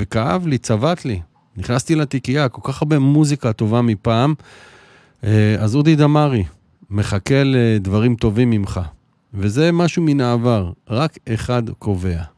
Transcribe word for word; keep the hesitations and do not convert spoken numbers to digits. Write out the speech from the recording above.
וכאב לי, צבט לי. נכנסתי לתיקייה, כל כך הרבה מוזיקה טובה מפעם. אז אודי דמרי, מחכה לדברים טובים ממך. וזה משהו מן העבר, רק אחד קובע.